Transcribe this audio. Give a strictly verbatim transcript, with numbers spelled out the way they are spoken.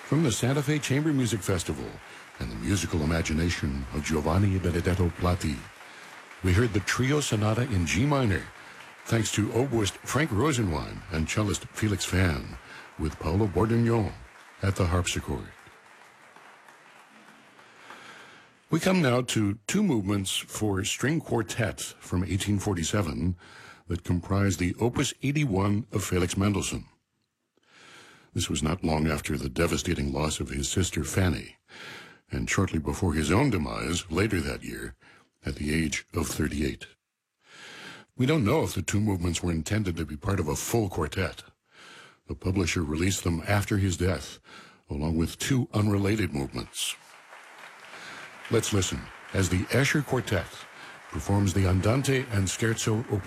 From the Santa Fe Chamber Music Festival and the musical imagination of Giovanni Benedetto Platti, we heard the Trio Sonata in G minor, thanks to oboist Frank Rosenwein and cellist Felix Fan, with Paolo Bordignon at the harpsichord. We come now to two movements for string quartet from eighteen forty-seven that comprise the Opus eighty-one of Felix Mendelssohn. This was not long after the devastating loss of his sister Fanny, and shortly before his own demise later that year, at the age of thirty-eight. We don't know if the two movements were intended to be part of a full quartet. The publisher released them after his death, along with two unrelated movements. Let's listen as the Escher Quartet performs the Andante and Scherzo Opus